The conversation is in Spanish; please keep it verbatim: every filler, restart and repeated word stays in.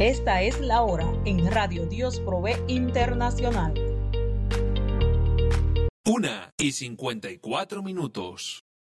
Esta es la hora en Radio Dios Provee Internacional. Una y cincuenta y cuatro minutos.